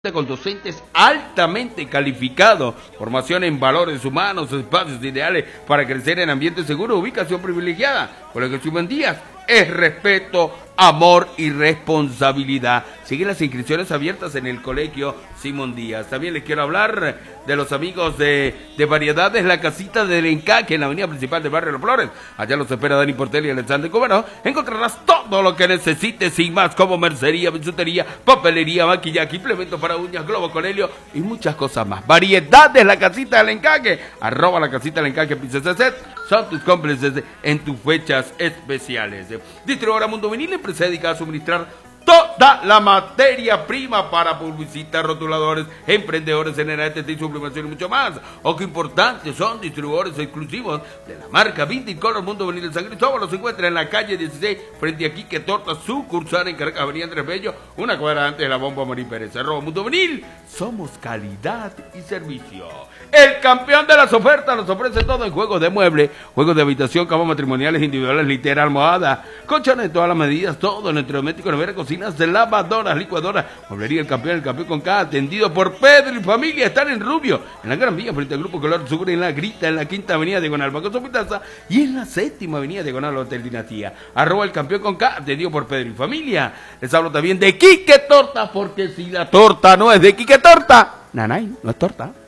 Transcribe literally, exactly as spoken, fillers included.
Con docentes altamente calificados, formación en valores humanos, espacios ideales para crecer en ambiente seguro, ubicación privilegiada. Colegio Simón Díaz es respeto, amor y responsabilidad. Siguen las inscripciones abiertas en el Colegio Simón Díaz. También les quiero hablar de los amigos de, de Variedades La Casita del Encaque en la avenida principal del barrio Las Flores. Allá los espera Dani Portel y Alexander Cubano. Encontrarás todo lo que necesites y más, como mercería, bisutería, papelería, maquillaje, implementos para uñas, globo con helio y muchas cosas más. Variedades La Casita del Encaque. Arroba La Casita del Encaque Pincel son tus cómplices en tus fechas especiales. Distribuidora Mundo Vinil, empresa dedicada a suministrar toda la materia prima para publicitar, rotuladores, emprendedores, generadores de sublimación y mucho más. O que importante, son distribuidores exclusivos de la marca Viticolor Mundo Vinil de San Cristóbal. Los encuentra en la calle dieciséis, frente a Quique Torta, sucursal en Caracas, avenida Andrés Bello, una cuadra antes de la Bomba María Pérez. Arroba Mundo Vinil, somos calidad y servicio. El campeón de las ofertas nos ofrece todo en juegos de mueble, juegos de habitación, camas matrimoniales, individuales, litera, almohada, colchones de todas las medidas, todo electrodoméstico, nevera, cocinas, lavadoras, licuadoras, mueblería. El campeón, el campeón con K, atendido por Pedro y familia. Están en Rubio, en la Gran Vía, frente al Grupo Color Sur, en la Grita, en la Quinta Avenida Diagonal Banco Sopitaza y en la Séptima Avenida Diagonal Hotel Dinastía. Arroba el campeón con K, atendido por Pedro y familia. Les hablo también de Quique Torta, porque si la torta no es de Quique Torta, nanay, no es torta.